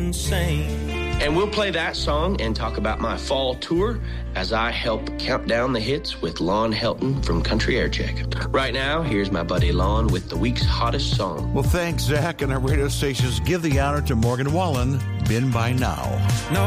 insane. And we'll play that song and talk about my fall tour as I help count down the hits with Lon Helton from Country Air Check. Right now, here's my buddy Lon with the week's hottest song. Well, thanks, Zach, and our radio stations give the honor to Morgan Wallen, Been By Now. No